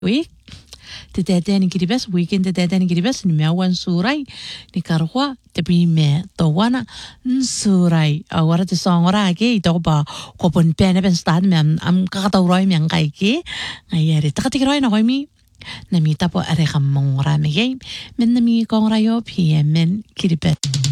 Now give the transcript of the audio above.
week. Te tētēni kiribas, weekend te tētēni kiribas, ni mea wan sūrai, ni karua, te pi me tō wana, sūrai, awara te songora ake, I tō pa kopon pēne pen stad me am kakatau roi me angai ke, ngai ere, takatiki roi na koi mi, na mi tapo are ka mongora me game, men na mi kongra yo pi men kiribas.